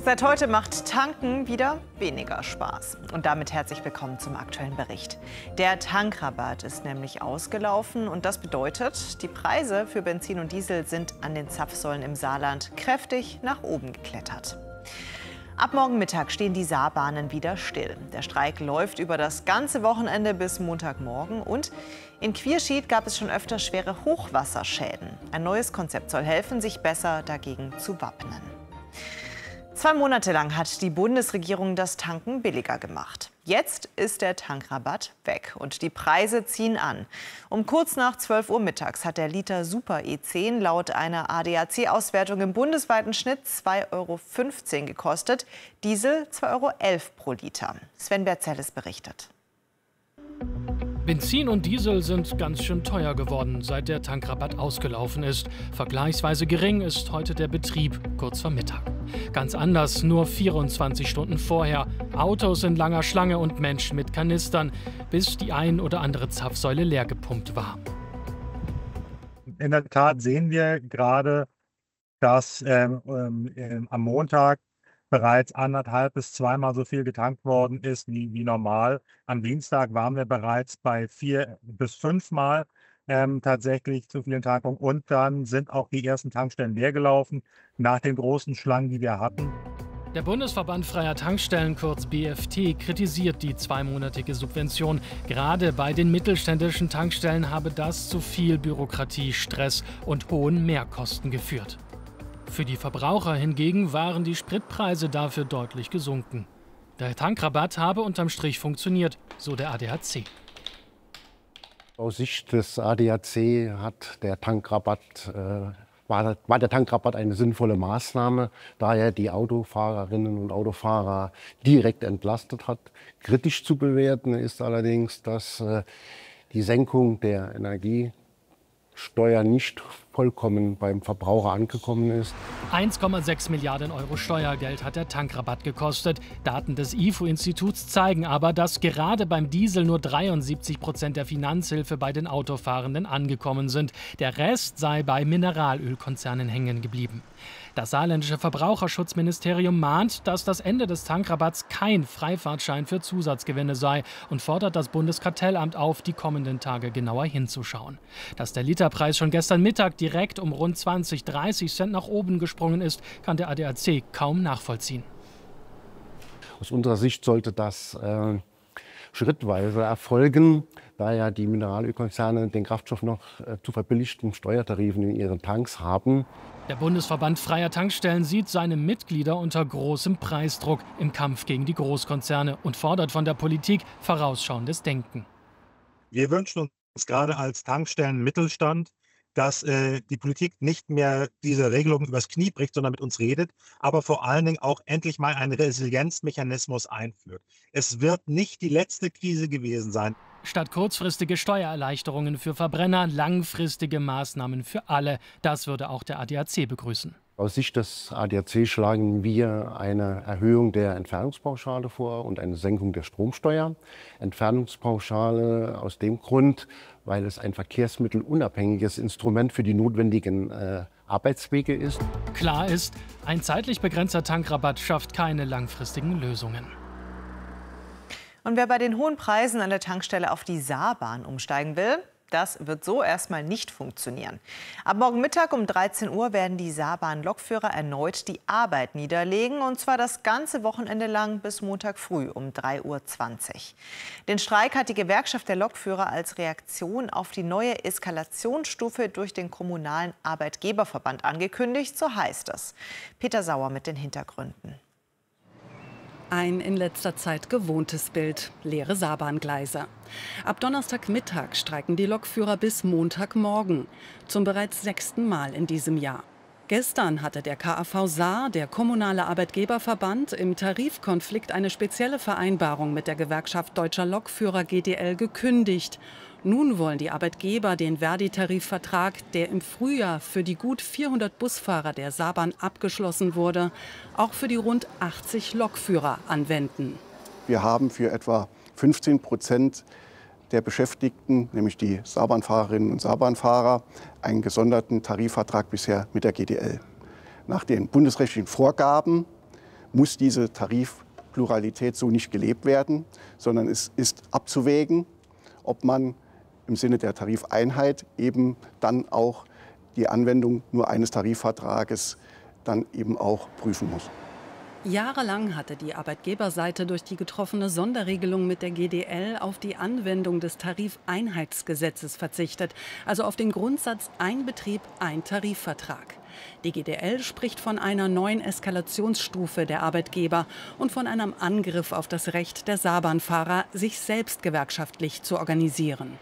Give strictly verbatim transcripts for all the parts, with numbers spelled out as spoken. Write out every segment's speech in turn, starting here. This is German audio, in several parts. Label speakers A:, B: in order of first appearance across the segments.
A: Seit heute macht Tanken wieder weniger Spaß. Und damit herzlich willkommen zum aktuellen Bericht. Der Tankrabatt ist nämlich ausgelaufen und das bedeutet, die Preise für Benzin und Diesel sind an den Zapfsäulen im Saarland kräftig nach oben geklettert. Ab morgen Mittag stehen die Saarbahnen wieder still. Der Streik läuft über das ganze Wochenende bis Montagmorgen und in Quierschied gab es schon öfter schwere Hochwasserschäden. Ein neues Konzept soll helfen, sich besser dagegen zu wappnen. Zwei Monate lang hat die Bundesregierung das Tanken billiger gemacht. Jetzt ist der Tankrabatt weg und die Preise ziehen an. Um kurz nach zwölf Uhr mittags hat der Liter Super E zehn laut einer A D A C-Auswertung im bundesweiten Schnitt zwei Euro fünfzehn gekostet, Diesel zwei Euro elf pro Liter. Sven Berzelles berichtet.
B: Benzin und Diesel sind ganz schön teuer geworden, seit der Tankrabatt ausgelaufen ist. Vergleichsweise gering ist heute der Betrieb, kurz vor Mittag. Ganz anders, nur vierundzwanzig Stunden vorher. Autos in langer Schlange und Menschen mit Kanistern, bis die ein oder andere Zapfsäule leer gepumpt war.
C: In der Tat sehen wir gerade, dass ähm, ähm, am Montag bereits anderthalb bis zweimal so viel getankt worden ist wie, wie normal. Am Dienstag waren wir bereits bei vier bis fünfmal ähm, tatsächlich zu vielen Tankungen. Und dann sind auch die ersten Tankstellen leer gelaufen nach den großen Schlangen, die wir hatten.
B: Der Bundesverband Freier Tankstellen, kurz B F T, kritisiert die zweimonatige Subvention. Gerade bei den mittelständischen Tankstellen habe das zu viel Bürokratie, Stress und hohen Mehrkosten geführt. Für die Verbraucher hingegen waren die Spritpreise dafür deutlich gesunken. Der Tankrabatt habe unterm Strich funktioniert, so der A D A C.
D: Aus Sicht des A D A C hat der Tankrabatt, äh, war, war der Tankrabatt eine sinnvolle Maßnahme, da er die Autofahrerinnen und Autofahrer direkt entlastet hat. Kritisch zu bewerten ist allerdings, dass äh, die Senkung der Energiesteuer nicht vollkommen beim Verbraucher angekommen ist.
B: eins Komma sechs Milliarden Euro Steuergeld hat der Tankrabatt gekostet. Daten des I F O-Instituts zeigen aber, dass gerade beim Diesel nur dreiundsiebzig Prozent der Finanzhilfe bei den Autofahrenden angekommen sind. Der Rest sei bei Mineralölkonzernen hängen geblieben. Das saarländische Verbraucherschutzministerium mahnt, dass das Ende des Tankrabatts kein Freifahrtschein für Zusatzgewinne sei und fordert das Bundeskartellamt auf, die kommenden Tage genauer hinzuschauen. Dass der Literpreis schon gestern Mittag direkt um rund zwanzig, dreißig Cent nach oben gesprungen ist, kann der A D A C kaum nachvollziehen.
D: Aus unserer Sicht sollte das äh, schrittweise erfolgen, da ja die Mineralölkonzerne den Kraftstoff noch äh, zu verbilligten Steuertarifen in ihren Tanks haben.
B: Der Bundesverband Freier Tankstellen sieht seine Mitglieder unter großem Preisdruck im Kampf gegen die Großkonzerne und fordert von der Politik vorausschauendes Denken.
C: Wir wünschen uns gerade als Tankstellen-Mittelstand, dass äh, die Politik nicht mehr diese Regelungen übers Knie bricht, sondern mit uns redet, aber vor allen Dingen auch endlich mal einen Resilienzmechanismus einführt. Es wird nicht die letzte Krise gewesen sein.
B: Statt kurzfristige Steuererleichterungen für Verbrenner, langfristige Maßnahmen für alle. Das würde auch der A D A C begrüßen.
D: Aus Sicht des A D A C schlagen wir eine Erhöhung der Entfernungspauschale vor und eine Senkung der Stromsteuer. Entfernungspauschale aus dem Grund, weil es ein verkehrsmittelunabhängiges Instrument für die notwendigen äh, Arbeitswege ist.
B: Klar ist, ein zeitlich begrenzter Tankrabatt schafft keine langfristigen Lösungen.
A: Und wer bei den hohen Preisen an der Tankstelle auf die Saarbahn umsteigen will, das wird so erstmal nicht funktionieren. Ab morgen Mittag um dreizehn Uhr werden die Saarbahn-Lokführer erneut die Arbeit niederlegen, und zwar das ganze Wochenende lang bis Montag früh um drei Uhr zwanzig. Den Streik hat die Gewerkschaft der Lokführer als Reaktion auf die neue Eskalationsstufe durch den Kommunalen Arbeitgeberverband angekündigt, so heißt es. Peter Sauer mit den Hintergründen.
E: Ein in letzter Zeit gewohntes Bild, leere Saarbahngleise. Ab Donnerstagmittag streiken die Lokführer bis Montagmorgen, zum bereits sechsten Mal in diesem Jahr. Gestern hatte der K A V Saar, der Kommunale Arbeitgeberverband, im Tarifkonflikt eine spezielle Vereinbarung mit der Gewerkschaft Deutscher Lokführer G D L gekündigt. Nun wollen die Arbeitgeber den Verdi-Tarifvertrag, der im Frühjahr für die gut vierhundert Busfahrer der Saarbahn abgeschlossen wurde, auch für die rund achtzig Lokführer anwenden.
F: Wir haben für etwa fünfzehn Prozent der Beschäftigten, nämlich die Saarbahnfahrerinnen und Saarbahnfahrer, einen gesonderten Tarifvertrag bisher mit der G D L. Nach den bundesrechtlichen Vorgaben muss diese Tarifpluralität so nicht gelebt werden, sondern es ist abzuwägen, ob man im Sinne der Tarifeinheit eben dann auch die Anwendung nur eines Tarifvertrages dann eben auch prüfen muss.
E: Jahrelang hatte die Arbeitgeberseite durch die getroffene Sonderregelung mit der G D L auf die Anwendung des Tarifeinheitsgesetzes verzichtet, also auf den Grundsatz ein Betrieb, ein Tarifvertrag. Die G D L spricht von einer neuen Eskalationsstufe der Arbeitgeber und von einem Angriff auf das Recht der Saarbahnfahrer, sich selbst gewerkschaftlich zu organisieren.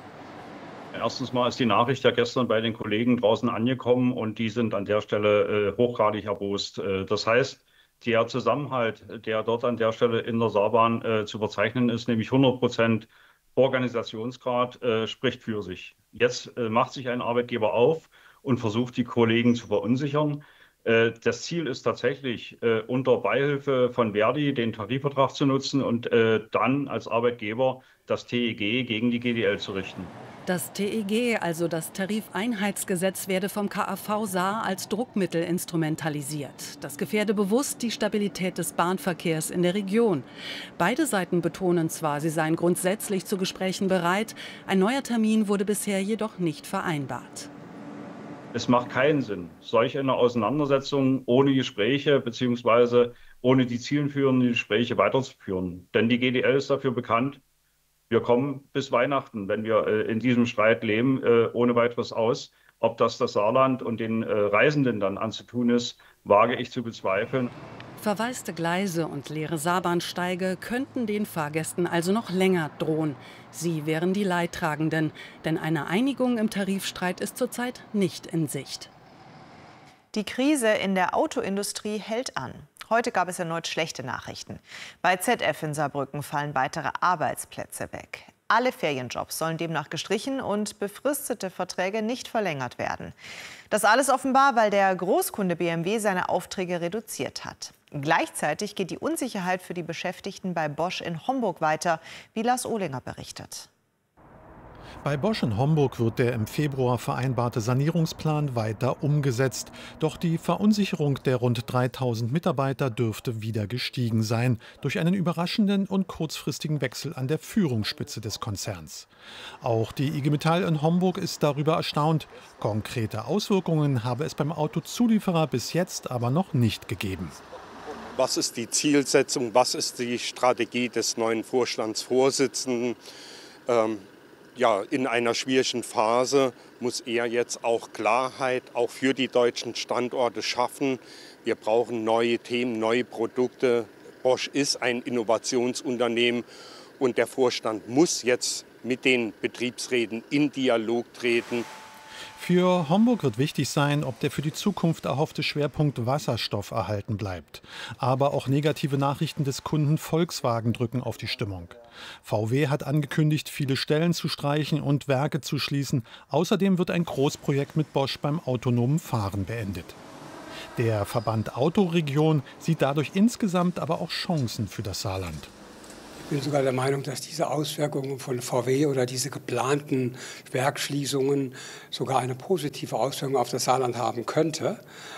G: Erstens mal ist die Nachricht ja gestern bei den Kollegen draußen angekommen und die sind an der Stelle äh, hochgradig erbost. Äh, das heißt, der Zusammenhalt, der dort an der Stelle in der Saarbahn äh, zu verzeichnen ist, nämlich hundert Prozent Organisationsgrad, äh, spricht für sich. Jetzt äh, macht sich ein Arbeitgeber auf und versucht, die Kollegen zu verunsichern. Äh, das Ziel ist tatsächlich, äh, unter Beihilfe von Verdi den Tarifvertrag zu nutzen und äh, dann als Arbeitgeber das T E G gegen die G D L zu richten.
E: Das T E G, also das Tarifeinheitsgesetz, werde vom K A V Saar als Druckmittel instrumentalisiert. Das gefährde bewusst die Stabilität des Bahnverkehrs in der Region. Beide Seiten betonen zwar, sie seien grundsätzlich zu Gesprächen bereit. Ein neuer Termin wurde bisher jedoch nicht vereinbart.
G: Es macht keinen Sinn, solch eine Auseinandersetzung ohne Gespräche bzw. ohne die zielführenden Gespräche weiterzuführen. Denn die G D L ist dafür bekannt, wir kommen bis Weihnachten, wenn wir äh, in diesem Streit leben, äh, ohne weiteres aus. Ob das das Saarland und den äh, Reisenden dann anzutun ist, wage ich zu bezweifeln.
E: Verwaiste Gleise und leere Saarbahnsteige könnten den Fahrgästen also noch länger drohen. Sie wären die Leidtragenden, denn eine Einigung im Tarifstreit ist zurzeit nicht in Sicht.
A: Die Krise in der Autoindustrie hält an. Heute gab es erneut schlechte Nachrichten. Bei Z F in Saarbrücken fallen weitere Arbeitsplätze weg. Alle Ferienjobs sollen demnach gestrichen und befristete Verträge nicht verlängert werden. Das alles offenbar, weil der Großkunde B M W seine Aufträge reduziert hat. Gleichzeitig geht die Unsicherheit für die Beschäftigten bei Bosch in Homburg weiter, wie Lars Ohlinger berichtet.
H: Bei Bosch in Homburg wird der im Februar vereinbarte Sanierungsplan weiter umgesetzt. Doch die Verunsicherung der rund dreitausend Mitarbeiter dürfte wieder gestiegen sein durch einen überraschenden und kurzfristigen Wechsel an der Führungsspitze des Konzerns. Auch die I G Metall in Homburg ist darüber erstaunt. Konkrete Auswirkungen habe es beim Autozulieferer bis jetzt aber noch nicht gegeben.
I: Was ist die Zielsetzung? Was ist die Strategie des neuen Vorstandsvorsitzenden? Ähm Ja, in einer schwierigen Phase muss er jetzt auch Klarheit auch für die deutschen Standorte schaffen. Wir brauchen neue Themen, neue Produkte. Bosch ist ein Innovationsunternehmen und der Vorstand muss jetzt mit den Betriebsräten in Dialog treten.
H: Für Homburg wird wichtig sein, ob der für die Zukunft erhoffte Schwerpunkt Wasserstoff erhalten bleibt. Aber auch negative Nachrichten des Kunden Volkswagen drücken auf die Stimmung. V W hat angekündigt, viele Stellen zu streichen und Werke zu schließen. Außerdem wird ein Großprojekt mit Bosch beim autonomen Fahren beendet. Der Verband Autoregion sieht dadurch insgesamt aber auch Chancen für das Saarland.
J: Ich bin sogar der Meinung, dass diese Auswirkungen von V W oder diese geplanten Werksschließungen sogar eine positive Auswirkung auf das Saarland haben könnte.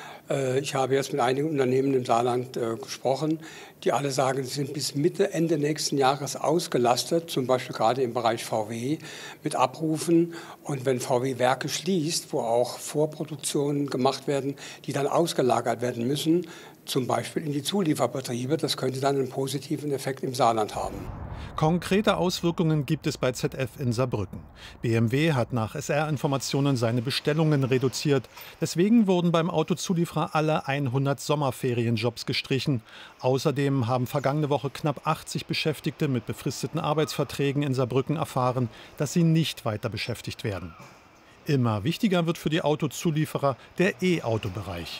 J: Ich habe jetzt mit einigen Unternehmen im Saarland äh, gesprochen, die alle sagen, sie sind bis Mitte, Ende nächsten Jahres ausgelastet, zum Beispiel gerade im Bereich V W, mit Abrufen. Und wenn V W Werke schließt, wo auch Vorproduktionen gemacht werden, die dann ausgelagert werden müssen, zum Beispiel in die Zulieferbetriebe, das könnte dann einen positiven Effekt im Saarland haben.
H: Konkrete Auswirkungen gibt es bei Z F in Saarbrücken. B M W hat nach S R-Informationen seine Bestellungen reduziert. Deswegen wurden beim Autozulieferer alle hundert Sommerferienjobs gestrichen. Außerdem haben vergangene Woche knapp achtzig Beschäftigte mit befristeten Arbeitsverträgen in Saarbrücken erfahren, dass sie nicht weiter beschäftigt werden. Immer wichtiger wird für die Autozulieferer der E-Auto-Bereich.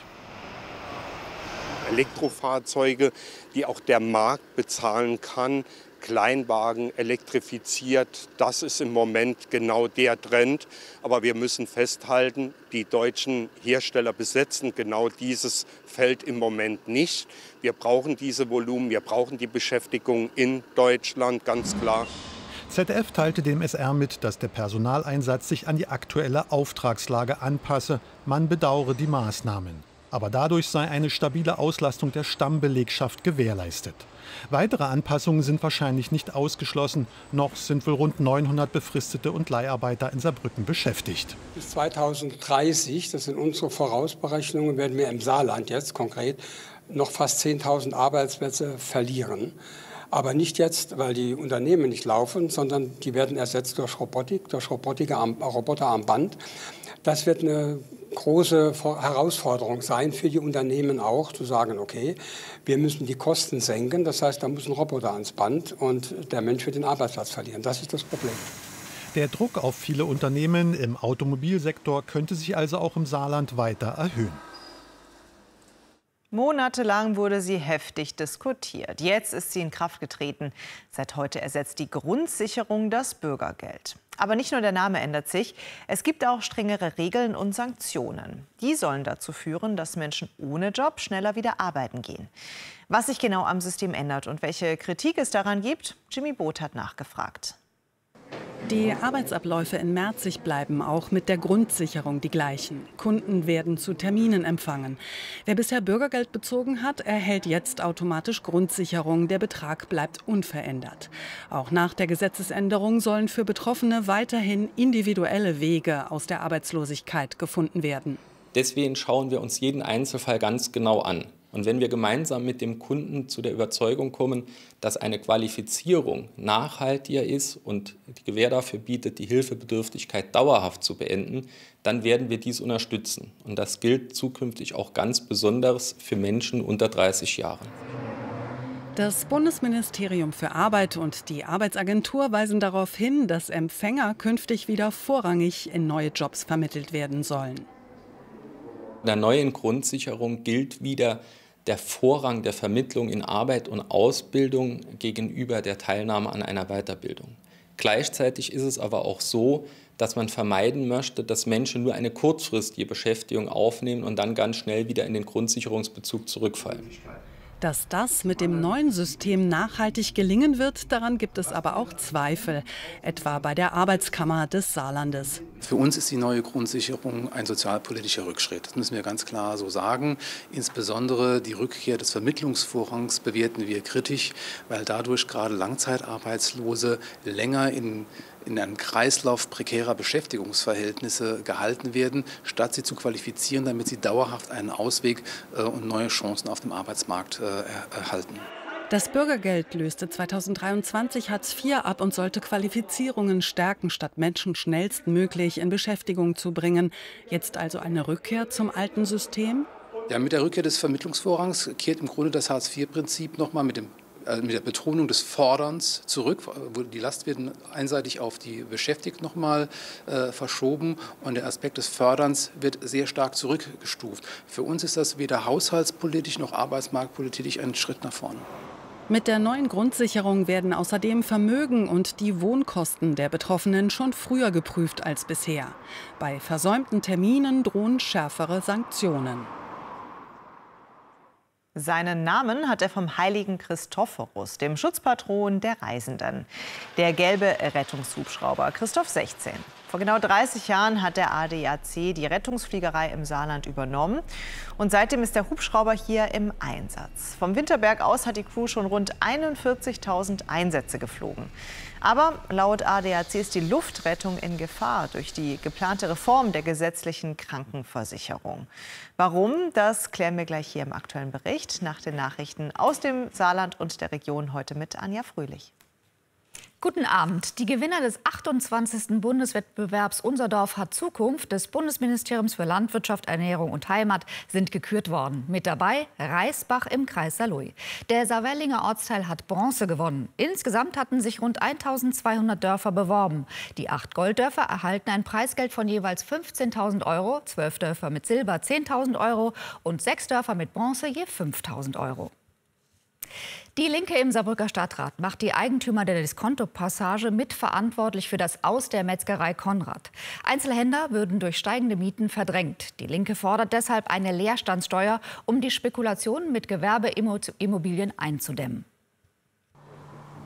I: Elektrofahrzeuge, die auch der Markt bezahlen kann, Kleinwagen elektrifiziert, das ist im Moment genau der Trend. Aber wir müssen festhalten, die deutschen Hersteller besetzen genau dieses Feld im Moment nicht. Wir brauchen diese Volumen, wir brauchen die Beschäftigung in Deutschland, ganz klar.
H: Z F teilte dem S R mit, dass der Personaleinsatz sich an die aktuelle Auftragslage anpasse. Man bedauere die Maßnahmen. Aber dadurch sei eine stabile Auslastung der Stammbelegschaft gewährleistet. Weitere Anpassungen sind wahrscheinlich nicht ausgeschlossen. Noch sind wohl rund neunhundert Befristete und Leiharbeiter in Saarbrücken beschäftigt.
J: Bis zweitausenddreißig, das sind unsere Vorausberechnungen, werden wir im Saarland jetzt konkret noch fast zehntausend Arbeitsplätze verlieren. Aber nicht jetzt, weil die Unternehmen nicht laufen, sondern die werden ersetzt durch Robotik, durch Roboter am, Roboter am Band. Das wird eine große Herausforderung sein für die Unternehmen auch, zu sagen, okay, wir müssen die Kosten senken. Das heißt, da muss ein Roboter ans Band und der Mensch wird den Arbeitsplatz verlieren. Das ist das Problem.
H: Der Druck auf viele Unternehmen im Automobilsektor könnte sich also auch im Saarland weiter erhöhen.
A: Monatelang wurde sie heftig diskutiert. Jetzt ist sie in Kraft getreten. Seit heute ersetzt die Grundsicherung das Bürgergeld. Aber nicht nur der Name ändert sich, es gibt auch strengere Regeln und Sanktionen. Die sollen dazu führen, dass Menschen ohne Job schneller wieder arbeiten gehen. Was sich genau am System ändert und welche Kritik es daran gibt, Jimmy Both hat nachgefragt.
E: Die Arbeitsabläufe in Merzig bleiben auch mit der Grundsicherung die gleichen. Kunden werden zu Terminen empfangen. Wer bisher Bürgergeld bezogen hat, erhält jetzt automatisch Grundsicherung. Der Betrag bleibt unverändert. Auch nach der Gesetzesänderung sollen für Betroffene weiterhin individuelle Wege aus der Arbeitslosigkeit gefunden werden.
K: Deswegen schauen wir uns jeden Einzelfall ganz genau an. Und wenn wir gemeinsam mit dem Kunden zu der Überzeugung kommen, dass eine Qualifizierung nachhaltiger ist und die Gewähr dafür bietet, die Hilfebedürftigkeit dauerhaft zu beenden, dann werden wir dies unterstützen. Und das gilt zukünftig auch ganz besonders für Menschen unter dreißig Jahren.
E: Das Bundesministerium für Arbeit und die Arbeitsagentur weisen darauf hin, dass Empfänger künftig wieder vorrangig in neue Jobs vermittelt werden sollen.
K: In der neuen Grundsicherung gilt wieder der Vorrang der Vermittlung in Arbeit und Ausbildung gegenüber der Teilnahme an einer Weiterbildung. Gleichzeitig ist es aber auch so, dass man vermeiden möchte, dass Menschen nur eine kurzfristige Beschäftigung aufnehmen und dann ganz schnell wieder in den Grundsicherungsbezug zurückfallen.
E: Dass das mit dem neuen System nachhaltig gelingen wird, daran gibt es aber auch Zweifel, etwa bei der Arbeitskammer des Saarlandes.
L: Für uns ist die neue Grundsicherung ein sozialpolitischer Rückschritt. Das müssen wir ganz klar so sagen. Insbesondere die Rückkehr des Vermittlungsvorrangs bewerten wir kritisch, weil dadurch gerade Langzeitarbeitslose länger in in einem Kreislauf prekärer Beschäftigungsverhältnisse gehalten werden, statt sie zu qualifizieren, damit sie dauerhaft einen Ausweg äh, und neue Chancen auf dem Arbeitsmarkt äh, erhalten.
E: Das Bürgergeld löste zweitausenddreiundzwanzig Hartz vier ab und sollte Qualifizierungen stärken, statt Menschen schnellstmöglich in Beschäftigung zu bringen. Jetzt also eine Rückkehr zum alten System?
L: Ja, mit der Rückkehr des Vermittlungsvorrangs kehrt im Grunde das Hartz vier Prinzip nochmal mit dem mit der Betonung des Forderns zurück. Die Last wird einseitig auf die Beschäftigten noch mal äh, verschoben und der Aspekt des Förderns wird sehr stark zurückgestuft. Für uns ist das weder haushaltspolitisch noch arbeitsmarktpolitisch ein Schritt nach vorne.
E: Mit der neuen Grundsicherung werden außerdem Vermögen und die Wohnkosten der Betroffenen schon früher geprüft als bisher. Bei versäumten Terminen drohen schärfere Sanktionen.
A: Seinen Namen hat er vom heiligen Christophorus, dem Schutzpatron der Reisenden. Der gelbe Rettungshubschrauber Christoph sechzehn. Vor genau dreißig Jahren hat der A D A C die Rettungsfliegerei im Saarland übernommen. Und seitdem ist der Hubschrauber hier im Einsatz. Vom Winterberg aus hat die Crew schon rund einundvierzigtausend Einsätze geflogen. Aber laut A D A C ist die Luftrettung in Gefahr durch die geplante Reform der gesetzlichen Krankenversicherung. Warum? Das klären wir gleich hier im aktuellen Bericht nach den Nachrichten aus dem Saarland und der Region, heute mit Anja Fröhlich.
M: Guten Abend. Die Gewinner des achtundzwanzigsten Bundeswettbewerbs Unser Dorf hat Zukunft des Bundesministeriums für Landwirtschaft, Ernährung und Heimat sind gekürt worden. Mit dabei Reisbach im Kreis Saarlouis. Der Saarwerlinger Ortsteil hat Bronze gewonnen. Insgesamt hatten sich rund eintausendzweihundert Dörfer beworben. Die acht Golddörfer erhalten ein Preisgeld von jeweils fünfzehntausend Euro, zwölf Dörfer mit Silber zehntausend Euro und sechs Dörfer mit Bronze je fünftausend Euro. Die Linke im Saarbrücker Stadtrat macht die Eigentümer der Diskonto-Passage mitverantwortlich für das Aus der Metzgerei Konrad. Einzelhändler würden durch steigende Mieten verdrängt. Die Linke fordert deshalb eine Leerstandssteuer, um die Spekulationen mit Gewerbeimmobilien einzudämmen.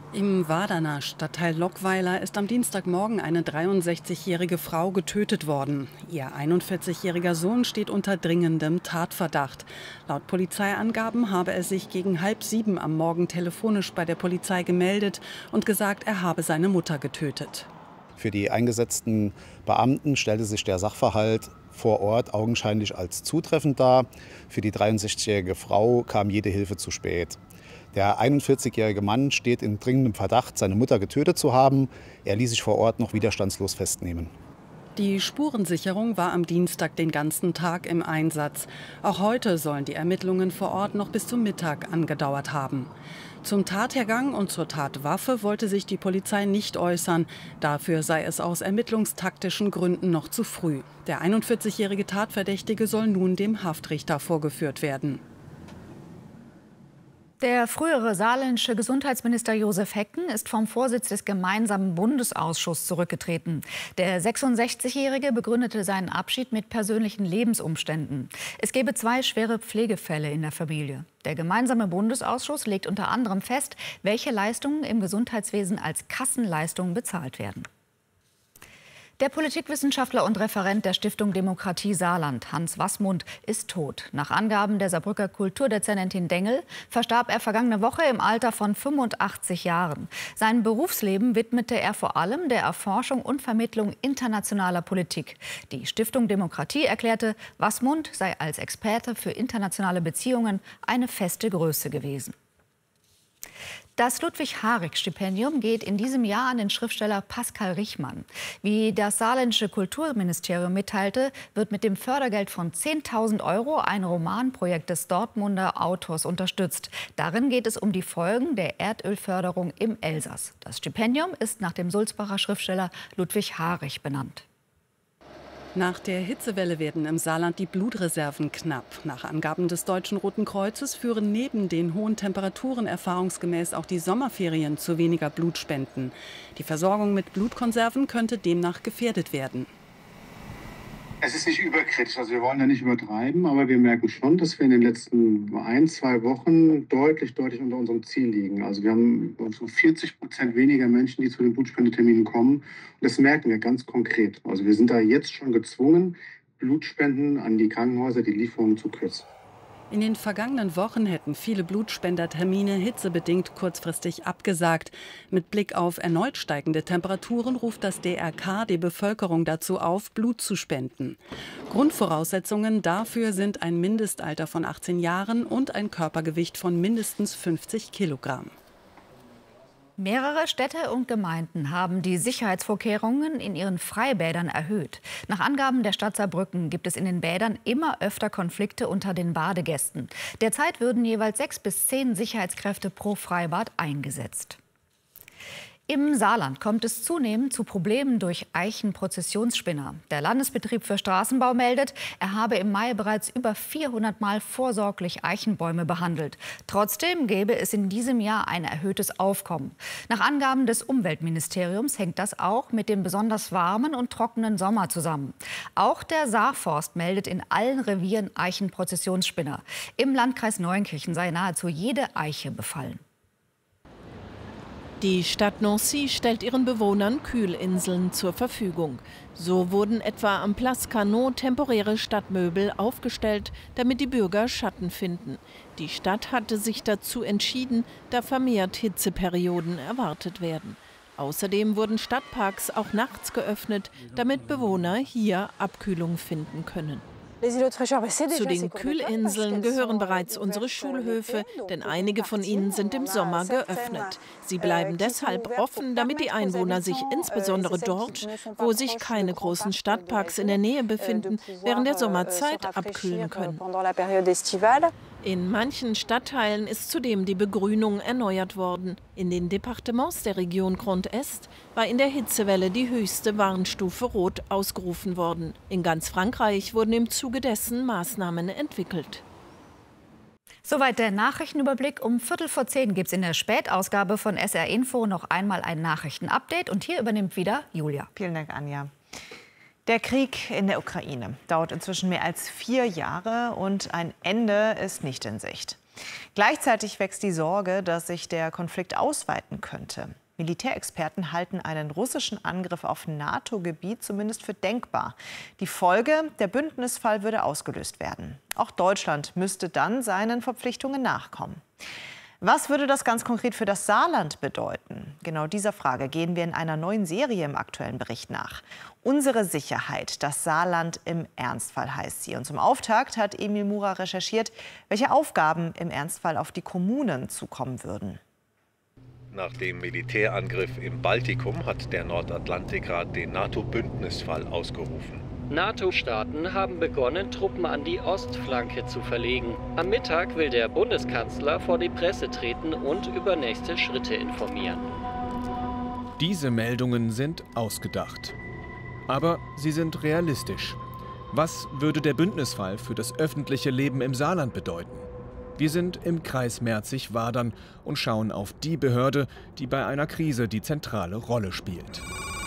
E: Im Waderner Stadtteil Lockweiler ist am Dienstagmorgen eine dreiundsechzigjährige Frau getötet worden. Ihr einundvierzigjähriger Sohn steht unter dringendem Tatverdacht. Laut Polizeiangaben habe er sich gegen halb sieben am Morgen telefonisch bei der Polizei gemeldet und gesagt, er habe seine Mutter getötet.
N: Für die eingesetzten Beamten stellte sich der Sachverhalt vor Ort augenscheinlich als zutreffend dar. Für die dreiundsechzigjährige Frau kam jede Hilfe zu spät. Der einundvierzigjährige Mann steht in dringendem Verdacht, seine Mutter getötet zu haben. Er ließ sich vor Ort noch widerstandslos festnehmen.
E: Die Spurensicherung war am Dienstag den ganzen Tag im Einsatz. Auch heute sollen die Ermittlungen vor Ort noch bis zum Mittag angedauert haben. Zum Tathergang und zur Tatwaffe wollte sich die Polizei nicht äußern. Dafür sei es aus ermittlungstaktischen Gründen noch zu früh. Der einundvierzigjährige Tatverdächtige soll nun dem Haftrichter vorgeführt werden.
M: Der frühere saarländische Gesundheitsminister Josef Hecken ist vom Vorsitz des gemeinsamen Bundesausschusses zurückgetreten. Der sechsundsechzigjährige begründete seinen Abschied mit persönlichen Lebensumständen. Es gebe zwei schwere Pflegefälle in der Familie. Der gemeinsame Bundesausschuss legt unter anderem fest, welche Leistungen im Gesundheitswesen als Kassenleistungen bezahlt werden. Der Politikwissenschaftler und Referent der Stiftung Demokratie Saarland, Hans Wasmund, ist tot. Nach Angaben der Saarbrücker Kulturdezernentin Dengel verstarb er vergangene Woche im Alter von fünfundachtzig Jahren. Sein Berufsleben widmete er vor allem der Erforschung und Vermittlung internationaler Politik. Die Stiftung Demokratie erklärte, Wasmund sei als Experte für internationale Beziehungen eine feste Größe gewesen. Das Ludwig-Harrig-Stipendium geht in diesem Jahr an den Schriftsteller Pascal Richmann. Wie das saarländische Kulturministerium mitteilte, wird mit dem Fördergeld von zehntausend Euro ein Romanprojekt des Dortmunder Autors unterstützt. Darin geht es um die Folgen der Erdölförderung im Elsass. Das Stipendium ist nach dem Sulzbacher Schriftsteller Ludwig Harrig benannt.
E: Nach der Hitzewelle werden im Saarland die Blutreserven knapp. Nach Angaben des Deutschen Roten Kreuzes führen neben den hohen Temperaturen erfahrungsgemäß auch die Sommerferien zu weniger Blutspenden. Die Versorgung mit Blutkonserven könnte demnach gefährdet werden.
O: Es ist nicht überkritisch, also wir wollen ja nicht übertreiben, aber wir merken schon, dass wir in den letzten ein, zwei Wochen deutlich, deutlich unter unserem Ziel liegen. Also wir haben so vierzig Prozent weniger Menschen, die zu den Blutspendeterminen kommen. Und das merken wir ganz konkret. Also wir sind da jetzt schon gezwungen, Blutspenden an die Krankenhäuser, die Lieferungen zu kürzen.
E: In den vergangenen Wochen hätten viele Blutspendertermine hitzebedingt kurzfristig abgesagt. Mit Blick auf erneut steigende Temperaturen ruft das D R K die Bevölkerung dazu auf, Blut zu spenden. Grundvoraussetzungen dafür sind ein Mindestalter von achtzehn Jahren und ein Körpergewicht von mindestens fünfzig Kilogramm.
M: Mehrere Städte und Gemeinden haben die Sicherheitsvorkehrungen in ihren Freibädern erhöht. Nach Angaben der Stadt Saarbrücken gibt es in den Bädern immer öfter Konflikte unter den Badegästen. Derzeit würden jeweils sechs bis zehn Sicherheitskräfte pro Freibad eingesetzt. Im Saarland kommt es zunehmend zu Problemen durch Eichenprozessionsspinner. Der Landesbetrieb für Straßenbau meldet, er habe im Mai bereits über vierhundert Mal vorsorglich Eichenbäume behandelt. Trotzdem gäbe es in diesem Jahr ein erhöhtes Aufkommen. Nach Angaben des Umweltministeriums hängt das auch mit dem besonders warmen und trockenen Sommer zusammen. Auch der Saarforst meldet in allen Revieren Eichenprozessionsspinner. Im Landkreis Neunkirchen sei nahezu jede Eiche befallen.
P: Die Stadt Nancy stellt ihren Bewohnern Kühlinseln zur Verfügung. So wurden etwa am Place Carnot temporäre Stadtmöbel aufgestellt, damit die Bürger Schatten finden. Die Stadt hatte sich dazu entschieden, da vermehrt Hitzeperioden erwartet werden. Außerdem wurden Stadtparks auch nachts geöffnet, damit Bewohner hier Abkühlung finden können. Zu den Kühlinseln gehören bereits unsere Schulhöfe, denn einige von ihnen sind im Sommer geöffnet. Sie bleiben deshalb offen, damit die Einwohner sich insbesondere dort, wo sich keine großen Stadtparks in der Nähe befinden, während der Sommerzeit abkühlen können. In manchen Stadtteilen ist zudem die Begrünung erneuert worden. In den Departements der Region Grand Est war in der Hitzewelle die höchste Warnstufe Rot ausgerufen worden. In ganz Frankreich wurden im Zuge dessen Maßnahmen entwickelt.
M: Soweit der Nachrichtenüberblick. Um Viertel vor zehn gibt es in der Spätausgabe von S R Info noch einmal ein Nachrichtenupdate. Und hier übernimmt wieder Julia.
A: Vielen Dank, Anja. Der Krieg in der Ukraine dauert inzwischen mehr als vier Jahre und ein Ende ist nicht in Sicht. Gleichzeitig wächst die Sorge, dass sich der Konflikt ausweiten könnte. Militärexperten halten einen russischen Angriff auf NATO-Gebiet zumindest für denkbar. Die Folge, der Bündnisfall würde ausgelöst werden. Auch Deutschland müsste dann seinen Verpflichtungen nachkommen. Was würde das ganz konkret für das Saarland bedeuten? Genau dieser Frage gehen wir in einer neuen Serie im aktuellen Bericht nach. Unsere Sicherheit, das Saarland im Ernstfall heißt sie. Und zum Auftakt hat Emil Mura recherchiert, welche Aufgaben im Ernstfall auf die Kommunen zukommen würden.
Q: Nach dem Militärangriff im Baltikum hat der Nordatlantikrat den NATO-Bündnisfall ausgerufen.
R: NATO-Staaten haben begonnen, Truppen an die Ostflanke zu verlegen. Am Mittag will der Bundeskanzler vor die Presse treten und über nächste Schritte informieren.
S: Diese Meldungen sind ausgedacht. Aber sie sind realistisch. Was würde der Bündnisfall für das öffentliche Leben im Saarland bedeuten? Wir sind im Kreis Merzig-Wadern und schauen auf die Behörde, die bei einer Krise die zentrale Rolle spielt.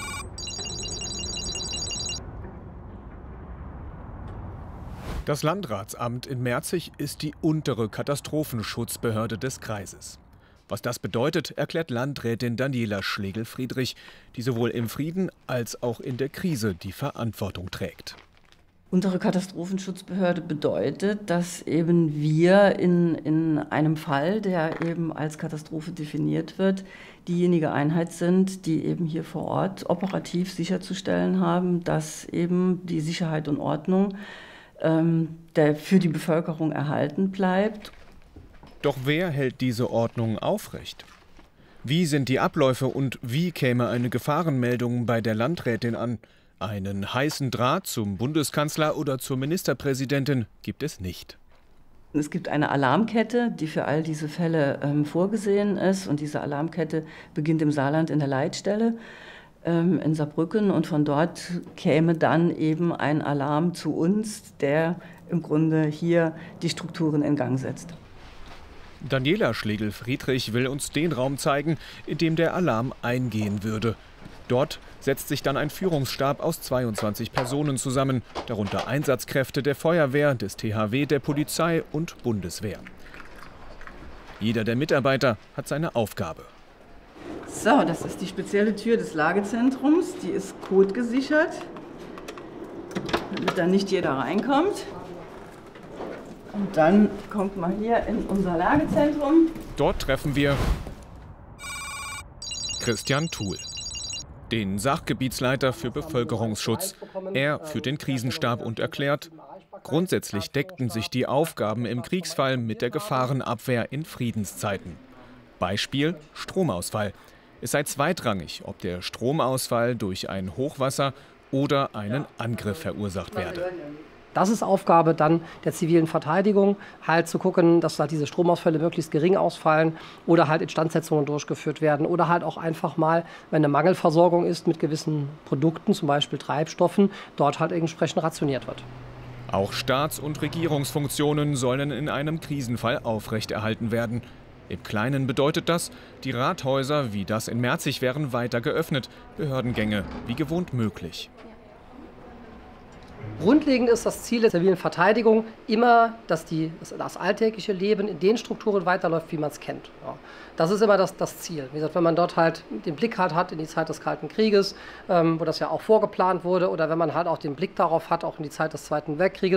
S: Das Landratsamt in Merzig ist die untere Katastrophenschutzbehörde des Kreises. Was das bedeutet, erklärt Landrätin Daniela Schlegel-Friedrich, die sowohl im Frieden als auch in der Krise die Verantwortung trägt.
T: Unsere Katastrophenschutzbehörde bedeutet, dass eben wir in, in einem Fall, der eben als Katastrophe definiert wird, diejenige Einheit sind, die eben hier vor Ort operativ sicherzustellen haben, dass eben die Sicherheit und Ordnung ähm, der für die Bevölkerung erhalten bleibt.
S: Doch wer hält diese Ordnung aufrecht? Wie sind die Abläufe und wie käme eine Gefahrenmeldung bei der Landrätin an? Einen heißen Draht zum Bundeskanzler oder zur Ministerpräsidentin gibt es nicht.
T: Es gibt eine Alarmkette, die für all diese Fälle ähm, vorgesehen ist. Und diese Alarmkette beginnt im Saarland in der Leitstelle ähm, in Saarbrücken. Und von dort käme dann eben ein Alarm zu uns, der im Grunde hier die Strukturen in Gang setzt.
S: Daniela Schlegel-Friedrich will uns den Raum zeigen, in dem der Alarm eingehen würde. Dort setzt sich dann ein Führungsstab aus zweiundzwanzig Personen zusammen, darunter Einsatzkräfte der Feuerwehr, des T H W, der Polizei und Bundeswehr. Jeder der Mitarbeiter hat seine Aufgabe.
T: So, das ist die spezielle Tür des Lagezentrums. Die ist codegesichert, damit da nicht jeder reinkommt. Und dann kommt man hier in unser Lagezentrum.
S: Dort treffen wir Christian Thuhl, den Sachgebietsleiter für Bevölkerungsschutz. Er führt den Krisenstab und erklärt, grundsätzlich deckten sich die Aufgaben im Kriegsfall mit der Gefahrenabwehr in Friedenszeiten. Beispiel Stromausfall. Es sei zweitrangig, ob der Stromausfall durch ein Hochwasser oder einen Angriff verursacht werde.
U: Das ist Aufgabe dann der zivilen Verteidigung, halt zu gucken, dass halt diese Stromausfälle möglichst gering ausfallen oder halt Instandsetzungen durchgeführt werden oder halt auch einfach mal, wenn eine Mangelversorgung ist mit gewissen Produkten, zum Beispiel Treibstoffen, dort halt entsprechend rationiert wird.
S: Auch Staats- und Regierungsfunktionen sollen in einem Krisenfall aufrechterhalten werden. Im Kleinen bedeutet das, die Rathäuser wie das in Merzig wären weiter geöffnet, Behördengänge wie gewohnt möglich.
U: Grundlegend ist das Ziel der zivilen Verteidigung immer, dass die, das, das alltägliche Leben in den Strukturen weiterläuft, wie man es kennt. Ja. Das ist immer das, das Ziel. Wie gesagt, wenn man dort halt den Blick halt hat in die Zeit des Kalten Krieges, ähm, wo das ja auch vorgeplant wurde, oder wenn man halt auch den Blick darauf hat, auch in die Zeit des Zweiten Weltkrieges,